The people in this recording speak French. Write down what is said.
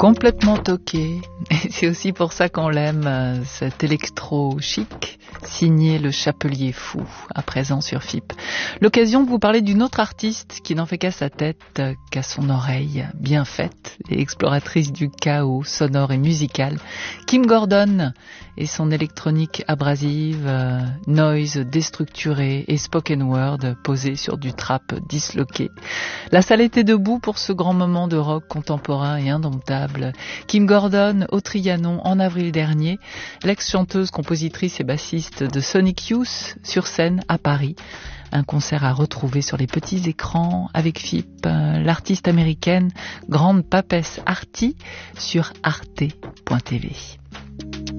Complètement toqué, et c'est aussi pour ça qu'on l'aime, cet électro chic, signé Le Chapelier Fou, à présent sur FIP. L'occasion de vous parler d'une autre artiste qui n'en fait qu'à sa tête, qu'à son oreille, bien faite, et exploratrice du chaos sonore et musical, Kim Gordon et son électronique abrasive, noise déstructuré et spoken word posé sur du trap disloqué. La salle était debout pour ce grand moment de rock contemporain et indomptable. Kim Gordon au Trianon en avril dernier, l'ex-chanteuse, compositrice et bassiste de Sonic Youth sur scène à Paris. Un concert à retrouver sur les petits écrans avec FIP, l'artiste américaine Grande Papesse Arty sur arte.tv.